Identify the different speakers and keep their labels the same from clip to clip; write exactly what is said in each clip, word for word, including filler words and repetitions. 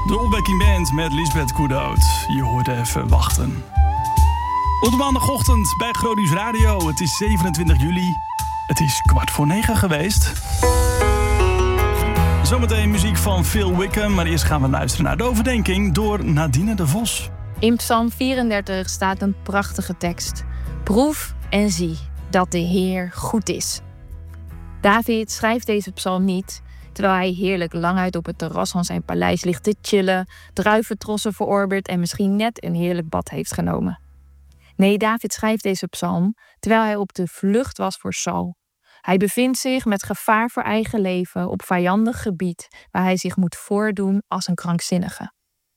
Speaker 1: De Opwekking Band met Lisbeth Koedout. Je hoort even wachten. Op de maandagochtend bij Gronings Radio. Het is zevenentwintig juli. Het is kwart voor negen geweest. Zometeen muziek van Phil Wickham. Maar eerst gaan we luisteren naar de overdenking door Nadine de Vos.
Speaker 2: In Psalm vierendertig staat een prachtige tekst. Proef en zie dat de Heer goed is. David schrijft deze psalm niet terwijl hij heerlijk lang uit op het terras van zijn paleis ligt te chillen, druiventrossen verorbert en misschien net een heerlijk bad heeft genomen. Nee, David schrijft deze psalm terwijl hij op de vlucht was voor Saul. Hij bevindt zich met gevaar voor eigen leven op vijandig gebied waar hij zich moet voordoen als een krankzinnige.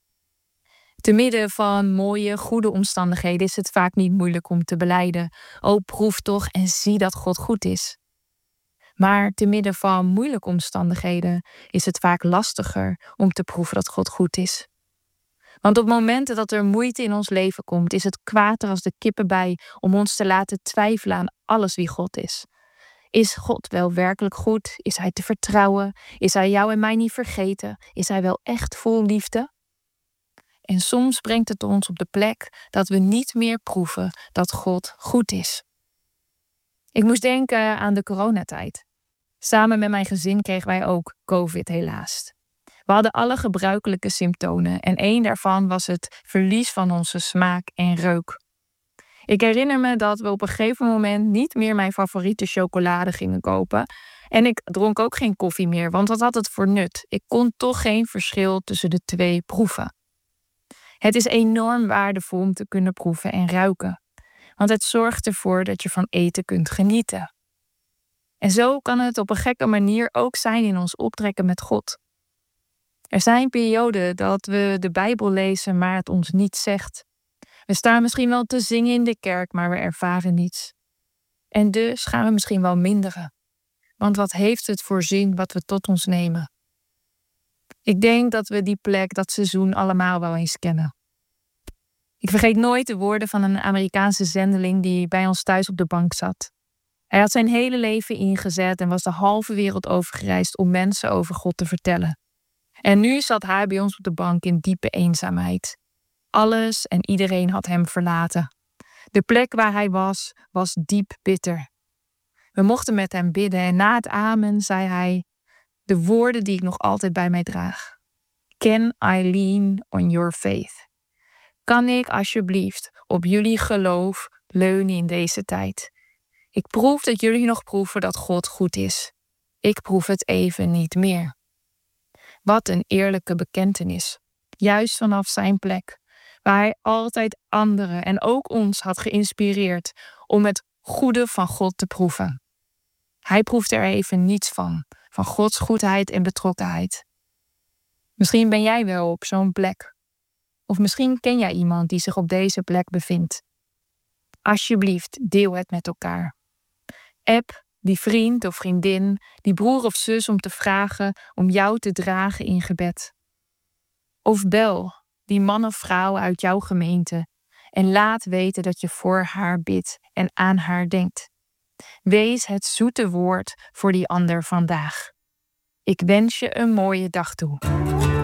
Speaker 2: Te midden van mooie, goede omstandigheden is het vaak niet moeilijk om te belijden. O, proef toch en zie dat God goed is. Maar te midden van moeilijke omstandigheden is het vaak lastiger om te proeven dat God goed is. Want op momenten dat er moeite in ons leven komt, is het kwaad als de kippenbij om ons te laten twijfelen aan alles wie God is. Is God wel werkelijk goed? Is hij te vertrouwen? Is hij jou en mij niet vergeten? Is hij wel echt vol liefde? En soms brengt het ons op de plek dat we niet meer proeven dat God goed is. Ik moest denken aan de coronatijd. Samen met mijn gezin kregen wij ook COVID helaas. We hadden alle gebruikelijke symptomen en één daarvan was het verlies van onze smaak en reuk. Ik herinner me dat we op een gegeven moment niet meer mijn favoriete chocolade gingen kopen. En ik dronk ook geen koffie meer, want wat had het voor nut? Ik kon toch geen verschil tussen de twee proeven. Het is enorm waardevol om te kunnen proeven en ruiken. Want het zorgt ervoor dat je van eten kunt genieten. En zo kan het op een gekke manier ook zijn in ons optrekken met God. Er zijn perioden dat we de Bijbel lezen, maar het ons niet zegt. We staan misschien wel te zingen in de kerk, maar we ervaren niets. En dus gaan we misschien wel minderen. Want wat heeft het voor zin wat we tot ons nemen? Ik denk dat we die plek, dat seizoen allemaal wel eens kennen. Ik vergeet nooit de woorden van een Amerikaanse zendeling die bij ons thuis op de bank zat. Hij had zijn hele leven ingezet en was de halve wereld overgereisd om mensen over God te vertellen. En nu zat hij bij ons op de bank in diepe eenzaamheid. Alles en iedereen had hem verlaten. De plek waar hij was, was diep bitter. We mochten met hem bidden en na het amen zei hij de woorden die ik nog altijd bij mij draag. Can I lean on your faith? Kan ik alsjeblieft op jullie geloof leunen in deze tijd? Ik proef dat jullie nog proeven dat God goed is. Ik proef het even niet meer. Wat een eerlijke bekentenis. Juist vanaf zijn plek, waar hij altijd anderen en ook ons had geïnspireerd om het goede van God te proeven. Hij proeft er even niets van, van Gods goedheid en betrokkenheid. Misschien ben jij wel op zo'n plek. Of misschien ken jij iemand die zich op deze plek bevindt. Alsjeblieft, deel het met elkaar. App die vriend of vriendin, die broer of zus om te vragen om jou te dragen in gebed. Of bel die man of vrouw uit jouw gemeente en laat weten dat je voor haar bidt en aan haar denkt. Wees het zoete woord voor die ander vandaag. Ik wens je een mooie dag toe.